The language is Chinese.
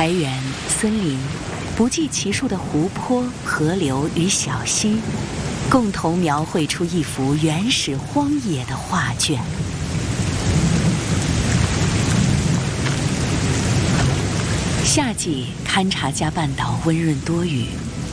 苔原、森林、不计其数的湖泊、河流与小溪，共同描绘出一幅原始荒野的画卷。夏季堪察加半岛温润多雨，